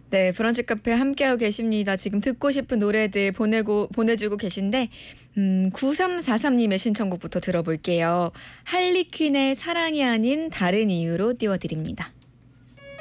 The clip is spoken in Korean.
네, 브런치 카페 함께하고 계십니다. 지금 듣고 싶은 노래들 보내주고 계신데, 9343님의 신청곡부터 들어볼게요. 할리퀸의 사랑이 아닌 다른 이유로 띄워드립니다.